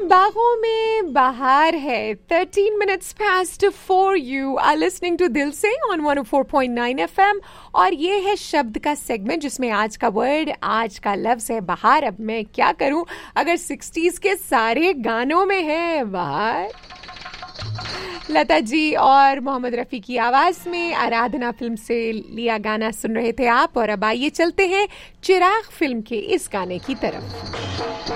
बागों में बाहर है 13 minutes past 4 you are listening to दिल से on 104.9 FM और ये है शब्द का सेगमेंट जिसमें आज का वर्ड, आज का लफ्ज है बाहर। अब मैं क्या करूं अगर 60s के सारे गानों में है बाहर। लता जी और मोहम्मद रफ़ी की आवाज में आराधना फिल्म से लिया गाना सुन रहे थे आप। और अब आइए चलते हैं चिराग फिल्म के इस गाने की तरफ।